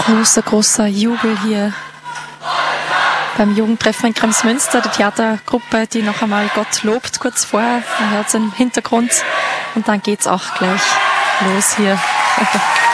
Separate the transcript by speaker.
Speaker 1: Großer Jubel hier beim Jugendtreffen in Kremsmünster, die Theatergruppe, die noch einmal Gott lobt, kurz vorher. Man hört es im Hintergrund und dann geht's auch gleich los hier.